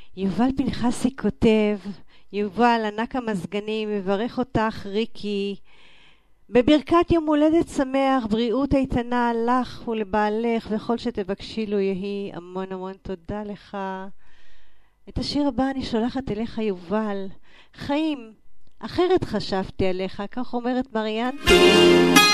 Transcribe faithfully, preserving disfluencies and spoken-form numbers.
יובל פנחסי כותב, יובל ענק המזגנים, מברך אותך ריקי, בברכת יום הולדת שמח, בריאות איתנה לך ולבעלך, וכל שתבקשי לו יהי. המון המון תודה לך. את השיר הבא אני שולחת אליך יובל. חיים, אחרת חשבתי עליך, כך אומרת מריאנטי.